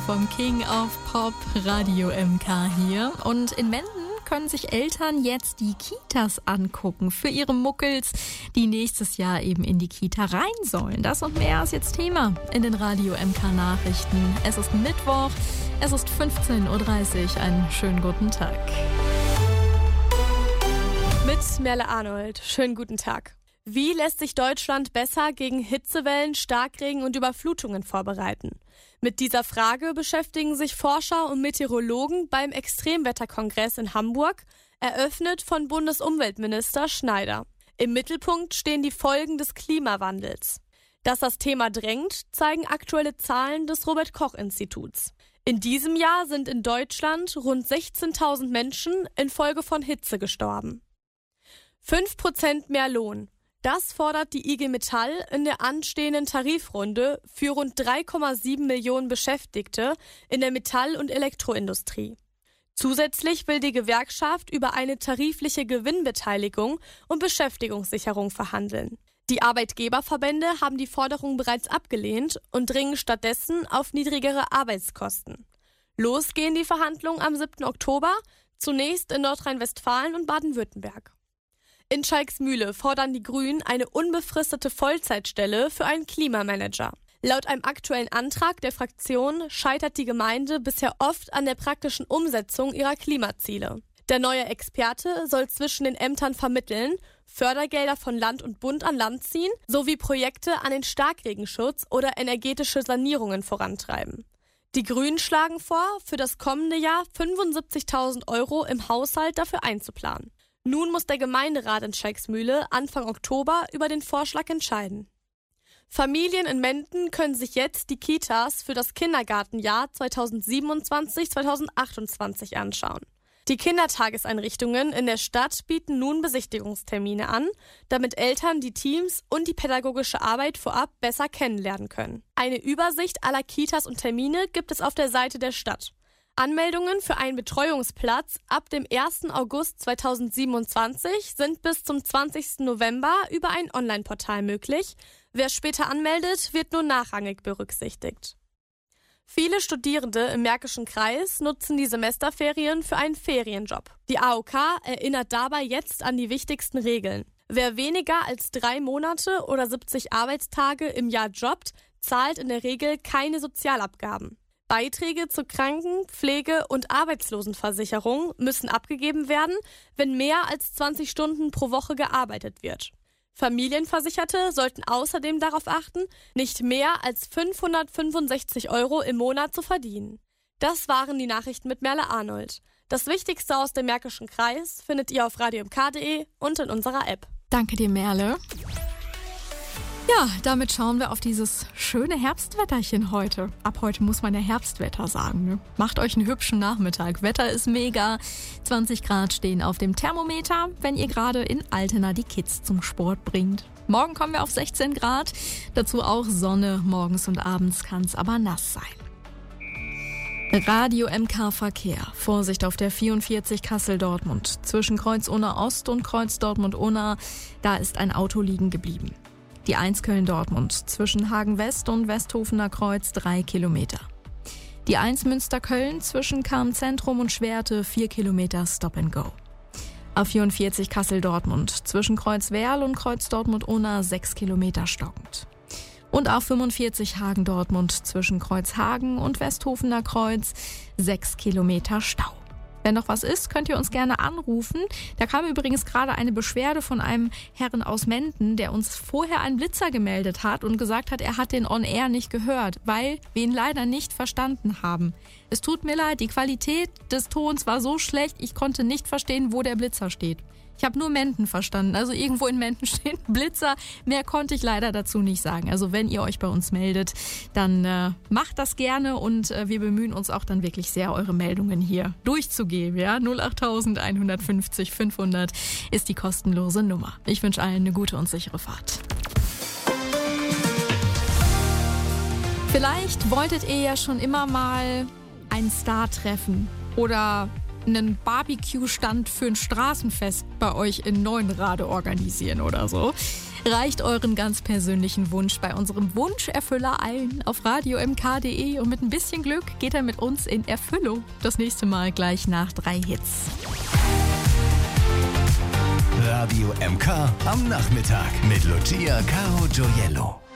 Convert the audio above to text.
Vom King of Pop Radio MK hier. Und in Menden können sich Eltern jetzt die Kitas angucken für ihre Muckels, die nächstes Jahr eben in die Kita rein sollen. Das und mehr ist jetzt Thema in den Radio MK Nachrichten. Es ist Mittwoch, es ist 15.30 Uhr. Einen schönen guten Tag. Mit Merle Arnold. Schönen guten Tag. Wie lässt sich Deutschland besser gegen Hitzewellen, Starkregen und Überflutungen vorbereiten? Mit dieser Frage beschäftigen sich Forscher und Meteorologen beim Extremwetterkongress in Hamburg, eröffnet von Bundesumweltminister Schneider. Im Mittelpunkt stehen die Folgen des Klimawandels. Dass das Thema drängt, zeigen aktuelle Zahlen des Robert-Koch-Instituts. In diesem Jahr sind in Deutschland rund 16.000 Menschen infolge von Hitze gestorben. 5% mehr Lohn. Das fordert die IG Metall in der anstehenden Tarifrunde für rund 3,7 Millionen Beschäftigte in der Metall- und Elektroindustrie. Zusätzlich will die Gewerkschaft über eine tarifliche Gewinnbeteiligung und Beschäftigungssicherung verhandeln. Die Arbeitgeberverbände haben die Forderung bereits abgelehnt und dringen stattdessen auf niedrigere Arbeitskosten. Losgehen die Verhandlungen am 7. Oktober, zunächst in Nordrhein-Westfalen und Baden-Württemberg. In Schalksmühle fordern die Grünen eine unbefristete Vollzeitstelle für einen Klimamanager. Laut einem aktuellen Antrag der Fraktion scheitert die Gemeinde bisher oft an der praktischen Umsetzung ihrer Klimaziele. Der neue Experte soll zwischen den Ämtern vermitteln, Fördergelder von Land und Bund an Land ziehen, sowie Projekte an den Starkregenschutz oder energetische Sanierungen vorantreiben. Die Grünen schlagen vor, für das kommende Jahr 75.000 € im Haushalt dafür einzuplanen. Nun muss der Gemeinderat in Schalksmühle Anfang Oktober über den Vorschlag entscheiden. Familien in Menden können sich jetzt die Kitas für das Kindergartenjahr 2027-2028 anschauen. Die Kindertageseinrichtungen in der Stadt bieten nun Besichtigungstermine an, damit Eltern die Teams und die pädagogische Arbeit vorab besser kennenlernen können. Eine Übersicht aller Kitas und Termine gibt es auf der Seite der Stadt. Anmeldungen für einen Betreuungsplatz ab dem 1. August 2027 sind bis zum 20. November über ein Online-Portal möglich. Wer später anmeldet, wird nur nachrangig berücksichtigt. Viele Studierende im Märkischen Kreis nutzen die Semesterferien für einen Ferienjob. Die AOK erinnert dabei jetzt an die wichtigsten Regeln. Wer weniger als 3 Monate oder 70 Arbeitstage im Jahr jobbt, zahlt in der Regel keine Sozialabgaben. Beiträge zur Kranken-, Pflege- und Arbeitslosenversicherung müssen abgegeben werden, wenn mehr als 20 Stunden pro Woche gearbeitet wird. Familienversicherte sollten außerdem darauf achten, nicht mehr als 565 € im Monat zu verdienen. Das waren die Nachrichten mit Merle Arnold. Das Wichtigste aus dem Märkischen Kreis findet ihr auf radiomk.de und in unserer App. Danke dir, Merle. Ja, damit schauen wir auf dieses schöne Herbstwetterchen heute. Ab heute muss man ja Herbstwetter sagen, ne? Macht euch einen hübschen Nachmittag. Wetter ist mega. 20 Grad stehen auf dem Thermometer, wenn ihr gerade in Altena die Kids zum Sport bringt. Morgen kommen wir auf 16 Grad. Dazu auch Sonne. Morgens und abends kann es aber nass sein. Radio MK Verkehr. Vorsicht auf der 44 Kassel-Dortmund. Zwischen Kreuz-Unna Ost und Kreuz-Dortmund-Unna, da ist ein Auto liegen geblieben. Die 1 Köln-Dortmund zwischen Hagen-West und Westhofener Kreuz 3 Kilometer. Die 1 Münster-Köln zwischen Cham-Zentrum und Schwerte 4 Kilometer Stop and Go. A44 Kassel-Dortmund zwischen Kreuz-Werl und Kreuz-Dortmund-Unna 6 Kilometer stockend. Und A45 Hagen-Dortmund zwischen Kreuzhagen und Westhofener Kreuz 6 Kilometer Stau. Wenn noch was ist, könnt ihr uns gerne anrufen. Da kam übrigens gerade eine Beschwerde von einem Herrn aus Menden, der uns vorher einen Blitzer gemeldet hat und gesagt hat, er hat den On-Air nicht gehört, weil wir ihn leider nicht verstanden haben. Es tut mir leid, die Qualität des Tons war so schlecht, ich konnte nicht verstehen, wo der Blitzer steht. Ich habe nur Menden verstanden, also irgendwo in Menden steht Blitzer. Mehr konnte ich leider dazu nicht sagen. Also wenn ihr euch bei uns meldet, dann macht das gerne und wir bemühen uns auch dann wirklich sehr, eure Meldungen hier durchzugeben. Ja? 08000 150 500 ist die kostenlose Nummer. Ich wünsche allen eine gute und sichere Fahrt. Vielleicht wolltet ihr ja schon immer mal einen Star treffen oder einen Barbecue-Stand für ein Straßenfest bei euch in Neuenrade organisieren oder so. Reicht euren ganz persönlichen Wunsch bei unserem Wunscherfüller ein auf radiomk.de und mit ein bisschen Glück geht er mit uns in Erfüllung. Das nächste Mal gleich nach 3 Hits. Radio MK am Nachmittag mit Lucia Caro Gioiello.